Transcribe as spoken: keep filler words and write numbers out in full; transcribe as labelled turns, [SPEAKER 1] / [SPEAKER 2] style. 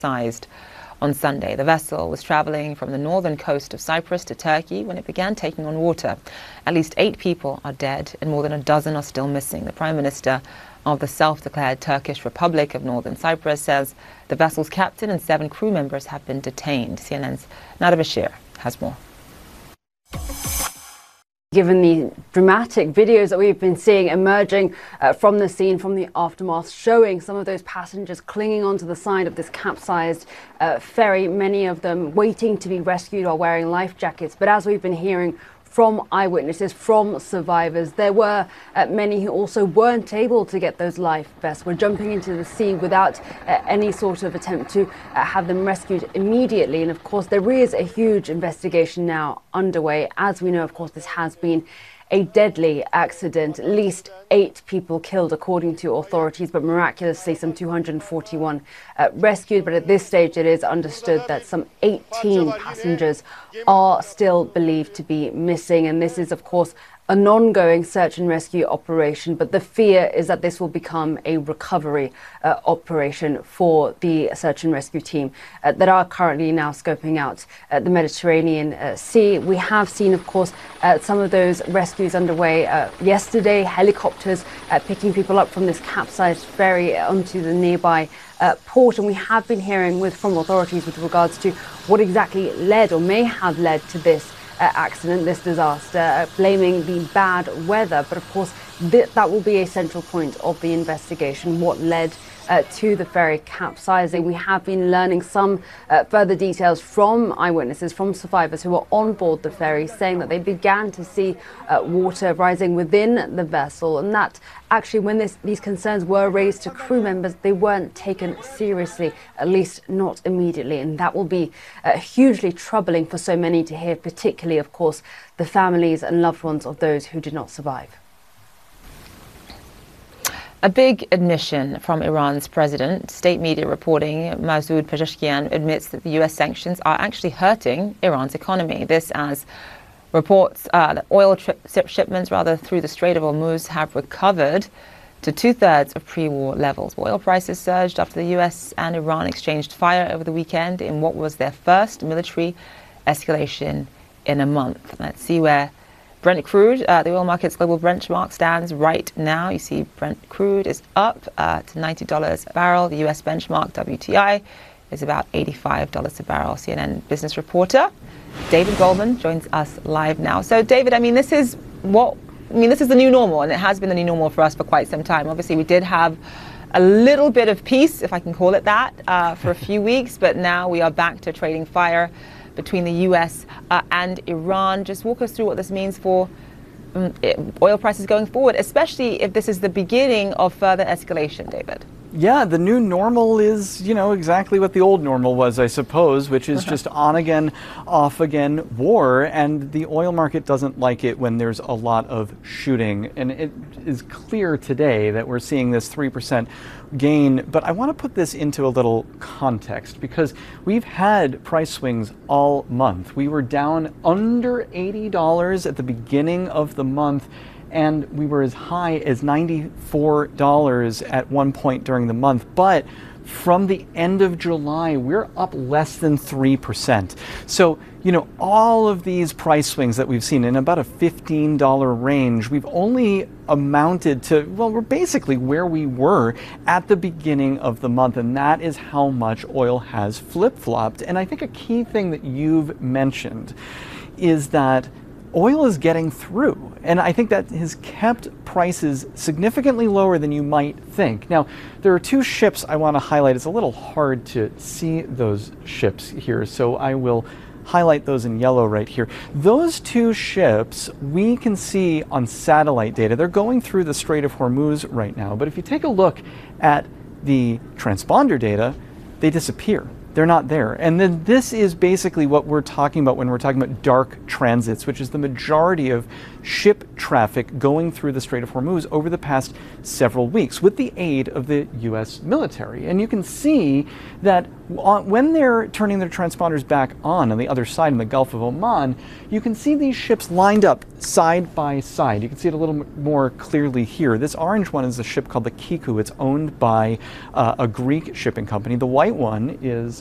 [SPEAKER 1] capsized on Sunday. The vessel was traveling from the northern coast of Cyprus to Turkey when it began taking on water. At least eight people are dead and more than a dozen are still missing. The Prime Minister of the self-declared Turkish Republic of Northern Cyprus says the vessel's captain and seven crew members have been detained. C N N's Nada Bashir has more.
[SPEAKER 2] Given the dramatic videos that we've been seeing emerging uh, from the scene, from the aftermath, showing some of those passengers clinging onto the side of this capsized uh, ferry, many of them waiting to be rescued while wearing life jackets. But as we've been hearing from eyewitnesses, from survivors, there were uh, many who also weren't able to get those life vests, were jumping into the sea without uh, any sort of attempt to uh, have them rescued immediately. And of course, there is a huge investigation now underway. As we know, of course, this has been a deadly accident. At least eight people killed, according to authorities, but miraculously some two hundred forty-one uh, rescued. But at this stage, it is understood that some eighteen passengers are still believed to be missing. And this is, of course, an ongoing search and rescue operation, but the fear is that this will become a recovery uh, operation for the search and rescue team uh, that are currently now scoping out uh, the Mediterranean uh, Sea. We have seen, of course, uh, some of those rescues underway uh, yesterday, helicopters uh, picking people up from this capsized ferry onto the nearby Uh, port, and we have been hearing with from authorities with regards to what exactly led or may have led to this uh, accident, this disaster, uh, blaming the bad weather. But of course, th that will be a central point of the investigation, what led uh, to the ferry capsizing. We have been learning some uh, further details from eyewitnesses, from survivors who were on board the ferry, saying that they began to see uh, water rising within the vessel, and that actually when this, these concerns were raised to crew members, they weren't taken seriously, at least not immediately. And that will be uh, hugely troubling for so many to hear, particularly, of course, the families and loved ones of those who did not survive.
[SPEAKER 1] A big admission from Iran's president. State media reporting Masoud Pezeshkian admits that the U S sanctions are actually hurting Iran's economy. This as reports uh, that oil shipments rather through the Strait of Hormuz have recovered to two-thirds of pre-war levels. Oil prices surged after the U S and Iran exchanged fire over the weekend in what was their first military escalation in a month. Let's see where Brent crude, uh, the oil market's global benchmark, stands right now. You see Brent crude is up uh, to ninety dollars a barrel. The U S benchmark, W T I, is about eighty-five dollars a barrel. C N N business reporter David Goldman joins us live now. So David, I mean, this is what, I mean, this is the new normal, and it has been the new normal for us for quite some time. Obviously, we did have a little bit of peace, if I can call it that, uh, for a few weeks, but now we are back to trading fire between the U S uh, and Iran. Just walk us through what this means for um, oil prices going forward, especially if this is the beginning of further escalation, David.
[SPEAKER 3] Yeah, the new normal is, you know, exactly what the old normal was, I suppose, which is just on again, off again war. And the oil market doesn't like it when there's a lot of shooting. And it is clear today that we're seeing this three percent gain. But I want to put this into a little context, because we've had price swings all month. We were down under eighty dollars at the beginning of the month, and we were as high as ninety-four dollars at one point during the month. But from the end of July, we're up less than three percent. So, you know, all of these price swings that we've seen in about a fifteen dollar range, we've only amounted to, well, we're basically where we were at the beginning of the month. And that is how much oil has flip-flopped. And I think a key thing that you've mentioned is that oil is getting through, and I think that has kept prices significantly lower than you might think. Now, there are two ships I want to highlight. It's a little hard to see those ships here, so I will highlight those in yellow right here. Those two ships we can see on satellite data. They're going through the Strait of Hormuz right now, but if you take a look at the transponder data, they disappear. They're not there. And then this is basically what we're talking about when we're talking about dark transits, which is the majority of ship traffic going through the Strait of Hormuz over the past several weeks with the aid of the U S military. And you can see that when they're turning their transponders back on on the other side in the Gulf of Oman, you can see these ships lined up side by side. You can see it a little more clearly here. This orange one is a ship called the Kiku. It's owned by uh, a Greek shipping company. The white one is